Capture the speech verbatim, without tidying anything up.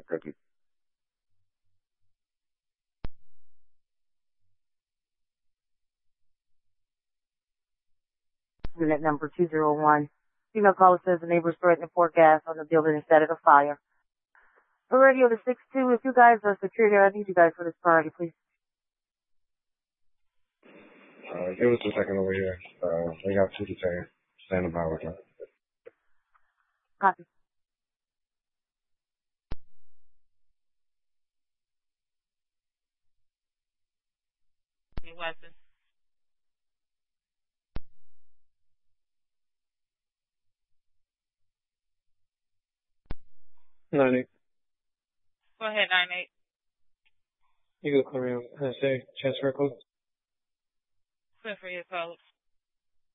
Okay, thank you. Unit number two zero one. Female caller says the neighbors threatened to pour gas on the building and started a fire. For radio to six two, if you guys are security, I need you guys for this priority, please. Uh, give us a second over here. Uh, they got two detained. Standing by with them. Copy. Any weapons? Nine eight. Go ahead, nine eight. You go clear me out. Uh, say transfer code. Clear for your code.